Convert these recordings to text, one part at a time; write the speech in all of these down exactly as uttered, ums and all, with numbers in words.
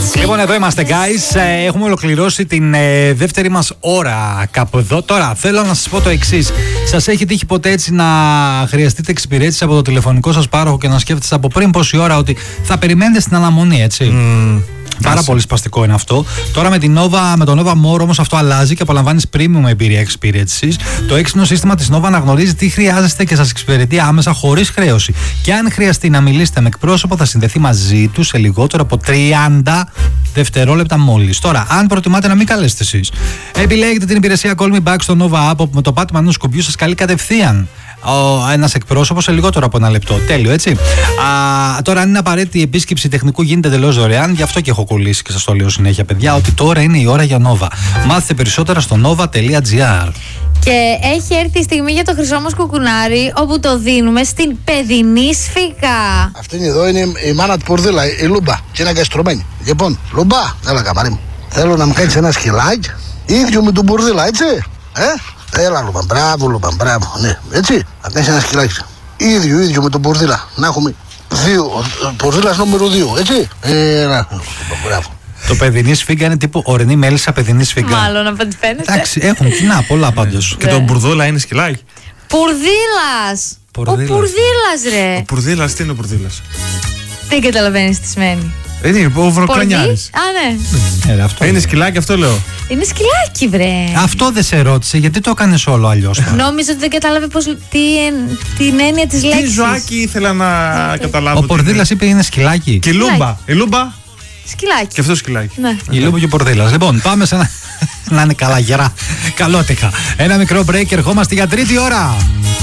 Λοιπόν, εδώ είμαστε, guys. Έχουμε ολοκληρώσει την ε, δεύτερη μας ώρα κάπου εδώ. Τώρα, θέλω να σας πω το εξής. Σας έχει τύχει ποτέ έτσι να χρειαστείτε εξυπηρέτηση από το τηλεφωνικό σας πάροχο και να σκέφτεστε από πριν πόση ώρα ότι θα περιμένετε στην αναμονή, έτσι? Mm. Πάρα Άση. πολύ σπαστικό είναι αυτό. Τώρα με, την Nova, με το Nova More όμως αυτό αλλάζει και απολαμβάνεις premium εμπειρία εξυπηρέτησης. Το έξυπνο σύστημα της Nova αναγνωρίζει τι χρειάζεστε και σας εξυπηρετεί άμεσα χωρίς χρέωση. Και αν χρειαστεί να μιλήσετε με εκπρόσωπο, θα συνδεθεί μαζί του σε λιγότερο από τριάντα δευτερόλεπτα μόλις. Τώρα, αν προτιμάτε να μην καλέσετε εσείς, επιλέγετε την υπηρεσία Call Me Back στο Nova App, που με το πάτημα ενός κουμπιού σας καλεί κατευθείαν ένας εκπρόσωπος σε λιγότερο από ένα λεπτό. Τέλειο, έτσι. Α, τώρα, αν είναι απαραίτητη η επίσκεψη τεχνικού, γίνεται εντελώς δωρεάν. Γι' αυτό και έχω κολλήσει και σας το λέω συνέχεια, παιδιά, ότι τώρα είναι η ώρα για Nova. Μάθετε περισσότερα στο nova τελεία gr. Και έχει έρθει η στιγμή για το χρυσό μας κουκουνάρι, όπου το δίνουμε στην παιδινή σφίγα. Αυτή εδώ είναι η μάνα του Πορδίλα, η Λούμπα. Και είναι καστρωμένη. Λοιπόν, Λούμπα, έλα καμάρι μου. Θέλω να μου κάνεις ένα σκυλάκι, ίδιο με τον Πορδίλα, έτσι. Ε? Έλα, Λούμπα, μπράβο, Λούμπα, μπράβο. Ναι, έτσι. Θα κάνεις ένα σκυλάκι. ίδιο, ίδιο με τον Πορδίλα. Να έχουμε δύο. Πορδίλας νούμερο δύο, έτσι. Έλα, μπράβο. Το παιδινή σφίγγα είναι τύπου ορεινή μέλισσα παιδινή σφίγγα. Μάλλον από ό,τι φαίνεται. Εντάξει, έχουν κοινά πολλά πάντως. Και το μπουρδόλα είναι σκυλάκι. Πουρδίλας! Ο Πουρδίλας, ρε! Ο Πουρδίλας, τι είναι ο Πουρδίλας? Δεν καταλαβαίνεις τι σημαίνει. Είναι ο Βροκλανιάρης. Α, ναι. Ε, αυτό είναι σκυλάκι, αυτό λέω. Είναι σκυλάκι, βρε. Αυτό δεν σε ρώτησε, γιατί το έκανες όλο αλλιώς? Νόμιζα ότι δεν κατάλαβε πώς, τι, εν, την έννοια της λέξης. Τι ζωάκι ήθελα να καταλάβω. Ο Πορδίλας είπε είναι σκυλάκι. Και η Λούμπα. Η Λούμπα. Σκυλάκι. Και αυτό σκυλάκι. Ναι. Η Λούμπα και ο Πορδίλας. Λοιπόν, πάμε σε ένα. Να είναι καλά γερά. Καλότυχα. Ένα μικρό break, ερχόμαστε για τρίτη ώρα.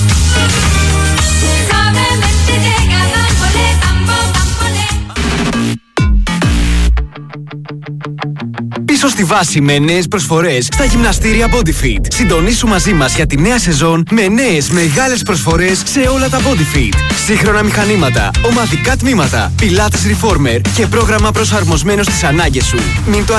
Πίσω στη βάση με νέες προσφορές στα γυμναστήρια BodyFit. Συντονίσου μαζί μας για τη νέα σεζόν με νέες μεγάλες προσφορές σε όλα τα BodyFit. Σύγχρονα μηχανήματα, ομαδικά τμήματα, πιλάτες reformer και πρόγραμμα προσαρμοσμένο στις ανάγκες σου. Μην το